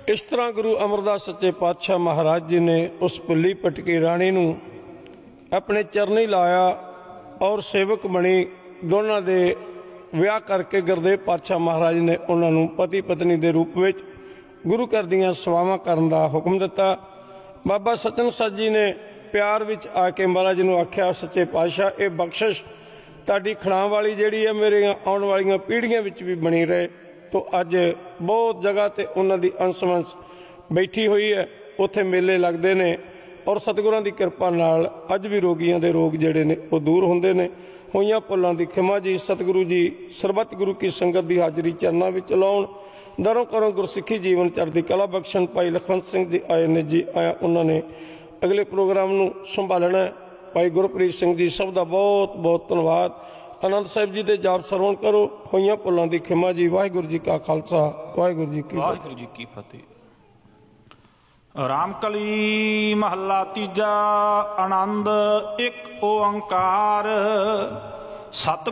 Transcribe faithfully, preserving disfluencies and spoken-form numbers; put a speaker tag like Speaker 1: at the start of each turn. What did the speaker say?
Speaker 1: इस तरह गुरु अमरदास सच्चे पातशाह महाराज जी ने उस भुली भटकी राणी नूं अपने चरनी लाया और सेवक बनी। दोनों दे विआह करके गुरदेव पातशाह महाराज ने उन्होंने पति पत्नी के रूप में गुरु घर दीआं सेवावां करन दा हुक्म दिता। बाबा सचन सच जी ने प्यार विच आके महाराज नूं आख्या, सच्चे पातशाह ये बख्शिश तुहाडी खड़ां वाली जिहड़ी है मेरे आउण वालियां पीढ़ियां विच भी बनी रहे। तो अज बहुत जगह ते उन्हां दी अंश वंश बैठी हुई है, उत्थे मेले लगदे ने और सतगुरां दी किरपा नाल अज भी रोगियां दे रोग जिहड़े ने वो दूर हुंदे ने। होईयां भुल्लां दी खिमा जी सतगुरु जी सरबत गुरु की संगत की हाजरी चरनां विच लाउण, दरों करों गुरसिੱਖੀ जीवन चढ़दी कला बख्शण। भाई लखवंत सिंह जी आए ने जी आया, उन्होंने अगले प्रोग्राम नूं संभालना है। भाई गुरप्रीत सिंह जी सब दा बहुत बहुत धन्नवाद। आनंद साहिब जी दे जाप सरवण करो। होईयां भुल्लां दी खिमा जी। वाहिगुरू जी का खालसा, वाहिगुरू जी की
Speaker 2: वाहिगुरू जी की फतेह। रामकली महला तीजा। आनंद एक ओंकार सत